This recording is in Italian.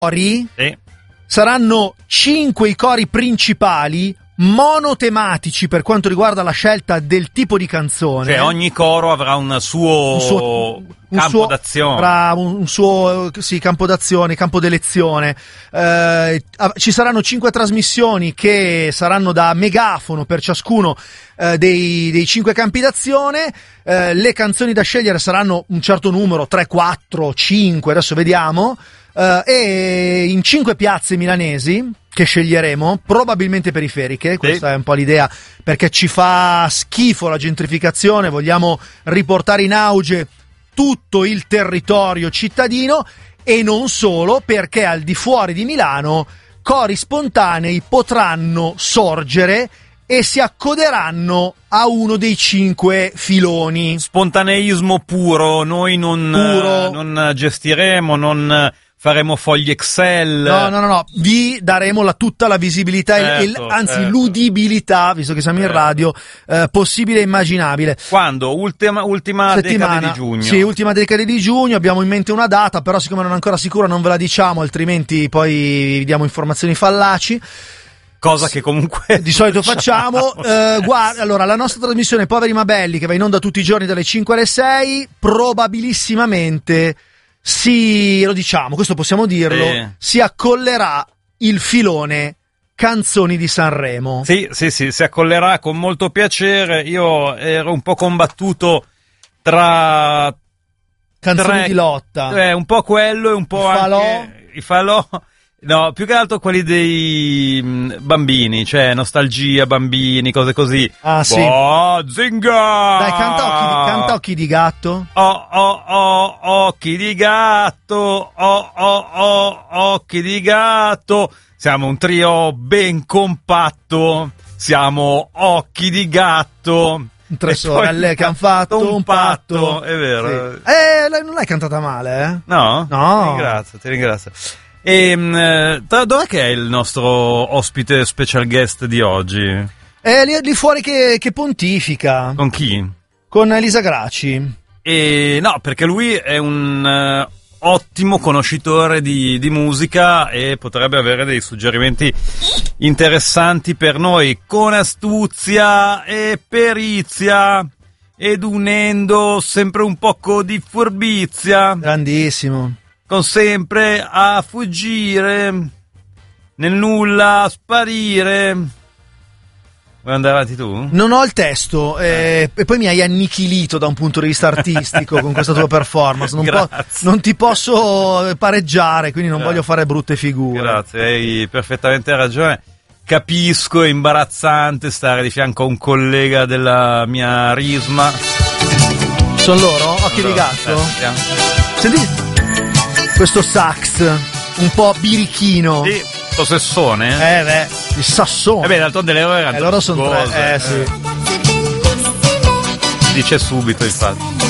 cori Sì. saranno 5 i cori principali, monotematici per quanto riguarda la scelta del tipo di canzone. Cioè ogni coro avrà un suo campo d'azione. Avrà un suo campo d'azione, campo d'elezione. Ci saranno 5 trasmissioni che saranno da megafono per ciascuno dei 5 campi d'azione. Le canzoni da scegliere saranno un certo numero, 3, 4, 5, adesso vediamo. E in 5 piazze milanesi che sceglieremo, probabilmente periferiche, questa è un po' l'idea, perché ci fa schifo la gentrificazione, vogliamo riportare in auge tutto il territorio cittadino, e non solo, perché al di fuori di Milano cori spontanei potranno sorgere e si accoderanno a uno dei 5 filoni. Spontaneismo puro, noi non gestiremo, non faremo fogli Excel. No. Vi daremo tutta la visibilità anzi l'udibilità, visto che siamo in radio, possibile e immaginabile. Quando? Ultima decade di giugno. Sì, ultima decade di giugno. Abbiamo in mente una data, però siccome non è ancora sicura non ve la diciamo, altrimenti poi vi diamo informazioni fallaci. Cosa che comunque di solito facciamo. Allora, la nostra trasmissione Poveri ma Belli, che va in onda tutti i giorni dalle 5 alle 6, probabilissimamente lo diciamo, questo possiamo dirlo, si accollerà il filone canzoni di Sanremo. Sì, si accollerà con molto piacere. Io ero un po' combattuto tra canzoni di lotta. Un po' quello e un po' anche i falò. No, più che altro quelli dei bambini, cioè nostalgia, bambini, cose così. Ah, sì. Oh, zinga! Dai, canta Occhi di gatto. Occhi di gatto. Occhi di gatto. Siamo un trio ben compatto. Siamo Occhi di gatto. 3 sorelle che hanno fatto un patto. È vero. Sì. Non l'hai cantata male, eh? No? No. Ti ringrazio. E dov'è che è il nostro ospite special guest di oggi? È lì fuori che pontifica. Con chi? Con Elisa Graci. No, perché lui è un ottimo conoscitore di musica e potrebbe avere dei suggerimenti interessanti per noi, con astuzia e perizia ed unendo sempre un poco di furbizia. Grandissimo. Con sempre a fuggire, nel nulla a sparire. Vuoi andare avanti tu? Non ho il testo, e poi mi hai annichilito da un punto di vista artistico con questa tua performance. Non ti posso pareggiare, quindi non voglio fare brutte figure. Grazie, hai perfettamente ragione. Capisco, è imbarazzante stare di fianco a un collega della mia risma. Sono loro? Occhi di gatto? Senti questo sax un po' birichino. Sì, sto sessone. Il sassone. D'altronde le ore erano loro sono 3. Sì. Si dice subito, infatti.